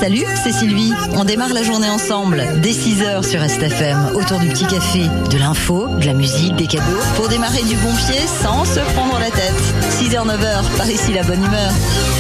Salut, c'est Sylvie. On démarre la journée ensemble, dès 6h sur STFM, autour du petit café, de l'info, de la musique, des cadeaux, pour démarrer du bon pied sans se prendre la tête. 6h, 9h, par ici la bonne humeur.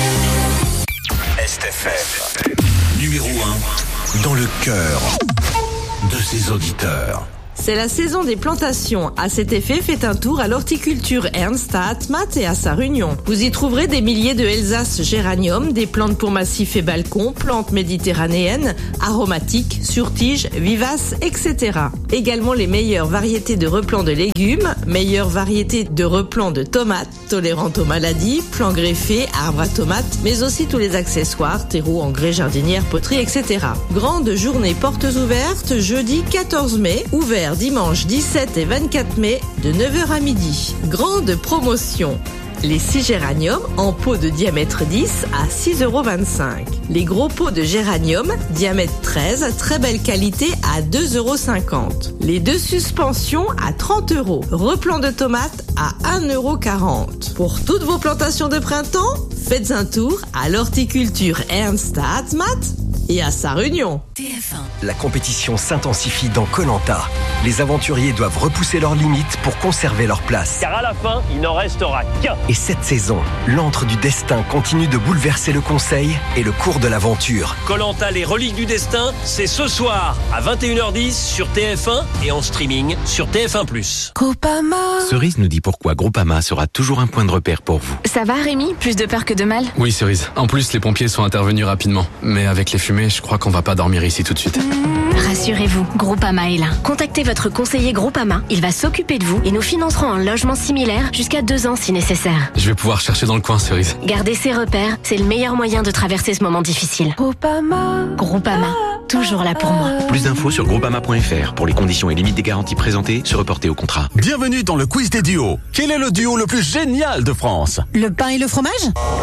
STFM, numéro 1, dans le cœur de ses auditeurs. C'est la saison des plantations. À cet effet, faites un tour à l'horticulture Ernst à Atmat et à sa Réunion. Vous y trouverez des milliers de Elsace géranium, des plantes pour massifs et balcons, plantes méditerranéennes, aromatiques, sur tiges, vivaces, etc. Également les meilleures variétés de replants de légumes, meilleures variétés de replants de tomates, tolérantes aux maladies, plants greffés, arbres à tomates, mais aussi tous les accessoires, terreaux, engrais, jardinières, poteries, etc. Grande journée portes ouvertes, jeudi 14 mai, ouvert dimanche 17 et 24 mai de 9h à midi. Grande promotion. Les 6 géraniums en pot de diamètre 10 à 6,25 €. Les gros pots de géranium, diamètre 13, très belle qualité à 2,50 €. Les 2 suspensions à 30 €. Replant de tomates à 1,40 €. Pour toutes vos plantations de printemps, faites un tour à l'horticulture Ernst à Atmat et à sa Réunion. TF1. La compétition s'intensifie dans Koh-Lanta. Les aventuriers doivent repousser leurs limites pour conserver leur place. Car à la fin, il n'en restera qu'un. Et cette saison, l'antre du destin continue de bouleverser le conseil et le cours de l'aventure. Koh-Lanta, les reliques du destin, c'est ce soir à 21h10 sur TF1 et en streaming sur TF1+. Groupama. Cerise nous dit pourquoi Groupama sera toujours un point de repère pour vous. Ça va Rémi? Plus de peur que de mal? Oui Cerise. En plus, les pompiers sont intervenus rapidement. Mais avec les fumées, je crois qu'on va pas dormir ici tout de suite. Rassurez-vous, Groupama est là. Contactez votre conseiller Groupama. Il va s'occuper de vous et nous financerons un logement similaire jusqu'à 2 ans si nécessaire. Je vais pouvoir chercher dans le coin, Cerise. Garder ses repères, c'est le meilleur moyen de traverser ce moment difficile. Groupama, toujours là pour moi. Plus d'infos sur groupama.fr. Pour les conditions et limites des garanties présentées, se reporter au contrat. Bienvenue dans le quiz des duos. Quel est le duo le plus génial de France? Le pain et le fromage?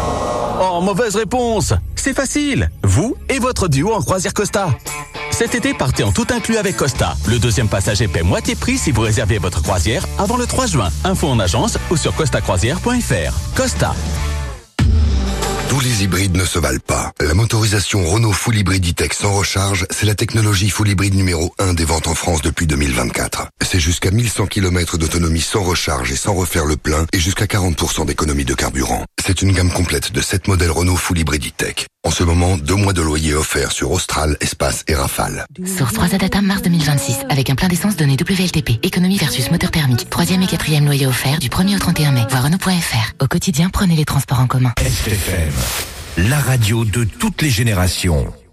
Oh, mauvaise réponse. C'est facile. Vous et votre duo en croisière Costa. Cet été, partez en tout inclus avec Costa. Le deuxième passager paie moitié prix si vous réservez votre croisière avant le 3 juin. Info en agence ou sur costacroisière.fr. Costa. Tous les hybrides ne se valent pas. La motorisation Renault Full Hybrid E-Tech sans recharge, c'est la technologie Full Hybrid numéro 1 des ventes en France depuis 2024. C'est jusqu'à 1100 km d'autonomie sans recharge et sans refaire le plein et jusqu'à 40% d'économie de carburant. C'est une gamme complète de 7 modèles Renault Full Hybrid E-Tech. En ce moment, 2 mois de loyer offerts sur Austral, Espace et Rafale. Source 3 Data mars 2026, avec un plein d'essence donné WLTP. Économie versus moteur thermique. 3e et 4e loyer offert du 1er au 31 mai. Voir Renault.fr. Au quotidien, prenez les transports en commun. STFM, la radio de toutes les générations.